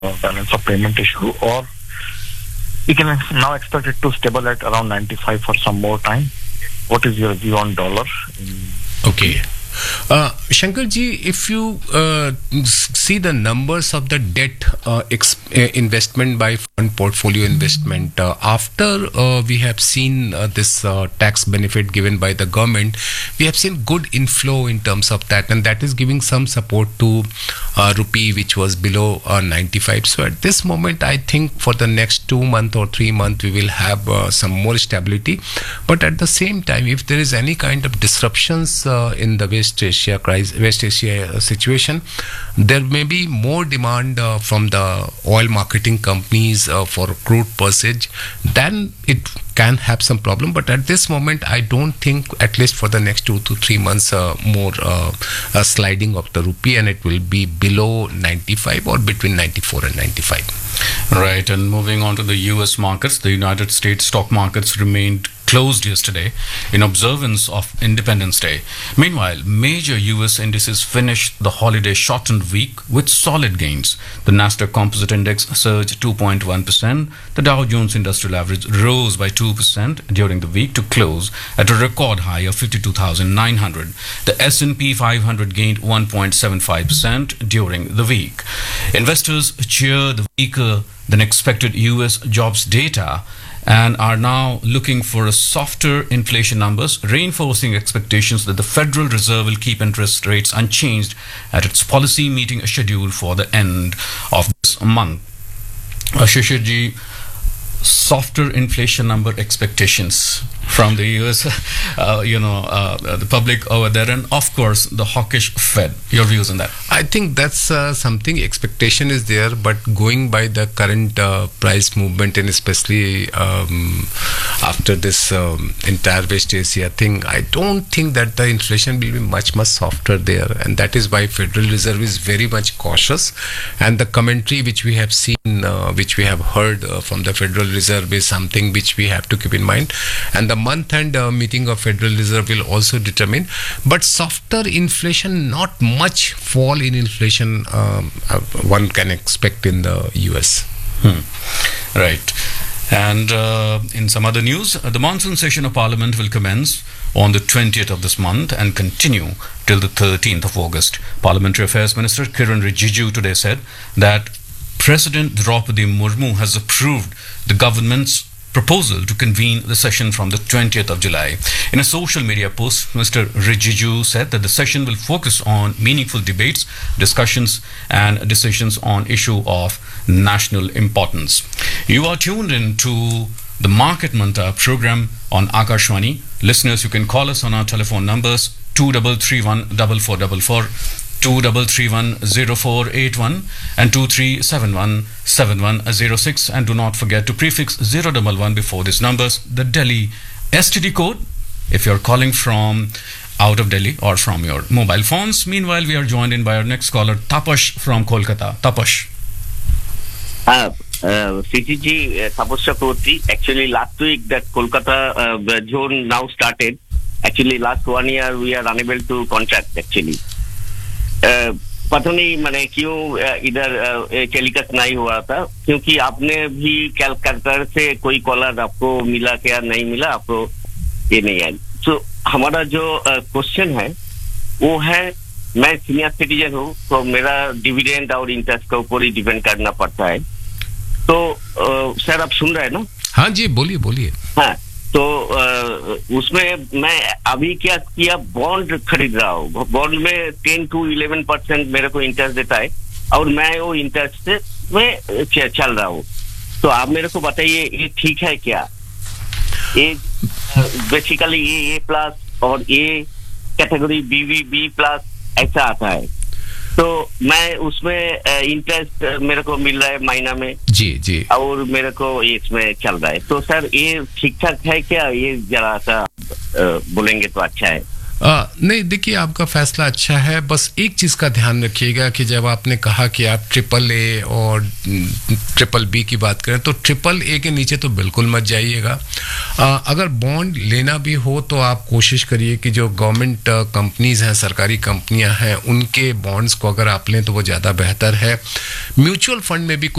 balance of payment issue, or we can now expect it to stable at around 95 for some more time. What is your view on dollar? Okay. Shankar ji, if you see the numbers of the debt investment by fund portfolio investment, after we have seen this tax benefit given by the government, we have seen good inflow in terms of that, and that is giving some support to rupee, which was below 95. So at this moment, I think for the next 2 months or 3 months, we will have some more stability. But at the same time, if there is any kind of disruptions in the West Asia situation, there may be more demand from the oil marketing companies for crude purchase, then it can have some problem. But at this moment, I don't think, at least for the next 2 to 3 months, more sliding of the rupee, and it will be below 95 or between 94 and 95. Right, and moving on to the US markets, the United States stock markets remained closed yesterday in observance of Independence Day. Meanwhile, major US indices finished the holiday shortened week with solid gains. The Nasdaq Composite Index surged 2.1%. The Dow Jones Industrial Average rose by 2% during the week to close at a record high of 52,900. The S&P 500 gained 1.75% during the week. Investors cheer the weaker than expected US jobs data and are now looking for a softer inflation numbers, reinforcing expectations that the Federal Reserve will keep interest rates unchanged at its policy meeting scheduled for the end of this month. Shishir ji, softer inflation number expectations from the US, the public over there, and of course the hawkish Fed. Your views on that? I think that's something, expectation is there, but going by the current price movement, and especially after this entire West Asia thing, I don't think that the inflation will be much softer there, and that is why Federal Reserve is very much cautious. And the commentary which we have seen, which we have heard from the Federal Reserve is something which we have to keep in mind, and the month-end meeting of Federal Reserve will also determine. But softer inflation, not much fall in inflation one can expect in the US. Right. And in some other news, the monsoon session of Parliament will commence on the 20th of this month and continue till the 13th of August. Parliamentary Affairs Minister Kiran Rijiju today said that President Draupadi Murmu has approved the government's proposal to convene the session from the 20th of July. In a social media post, Mr. Rijiju said that the session will focus on meaningful debates, discussions, and decisions on issue of national importance. You are tuned in to the Market Manta program on Akashwani. Listeners, you can call us on our telephone numbers 2331 4444, 2331 and 2371 and do not forget to prefix 011 before these numbers, the Delhi STD code if you're calling from out of Delhi or from your mobile phones. Meanwhile, we are joined in by our next caller, Tapash from Kolkata. Tapash. CTG Tapash Chakraborty. Actually, last week that Kolkata zone now started. Actually, last 1 year we are unable to contract actually. पता नहीं मैंने क्यों इधर telecast नहीं हुआ था, क्योंकि आपने भी कैलकाटा से कोई कॉलर आपको मिला क्या, नहीं मिला आपको, ये नहीं है. तो हमारा जो क्वेश्चन है वो है, मैं सीनियर सिटीजन हूँ तो मेरा डिविडेंड और इंटरेस्ट के ऊपर ही डिपेंड करना पड़ता है. तो सर आप सुन रहे हैं ना? हाँ जी, बोलिए बोलिए. हाँ, तो उसमें मैं अभी क्या किया, बॉन्ड खरीद रहा हूँ. बॉन्ड में 10 to 11% मेरे को इंटरेस्ट देता है और मैं वो इंटरेस्ट में चल रहा हूँ. तो आप मेरे को बताइए ये ठीक है क्या? ये बेसिकली ये प्लस और ये कैटेगरी बी प्लस ऐसा आता है. तो मैं उसमें इंटरेस्ट मेरे को मिल रहा है महीना में जी और मेरे को इसमें चल रहा है. तो सर ये ठीक ठाक है क्या? ये जरा सा बोलेंगे तो अच्छा है. नहीं, देखिए आपका फैसला अच्छा है, बस एक चीज़ का ध्यान रखिएगा कि जब आपने कहा कि आप AAA और BBB की बात करें तो AAA के नीचे तो बिल्कुल मत जाइएगा। अगर बॉन्ड लेना भी हो तो आप कोशिश करिए कि जो गवर्नमेंट कंपनीज हैं, सरकारी कंपनियां हैं, उनके बॉन्ड्स को अगर आप लें तो वो ज़्यादा बेहतर है। म्यूचुअल फंड में भी